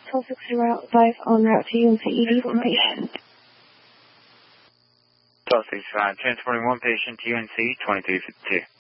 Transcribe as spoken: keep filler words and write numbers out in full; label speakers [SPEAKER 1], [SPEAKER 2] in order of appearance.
[SPEAKER 1] twelve sixty route five on route to U N C E D formation.
[SPEAKER 2] twelve sixty-five, transporting one patient to U N C, twenty-three fifty-two.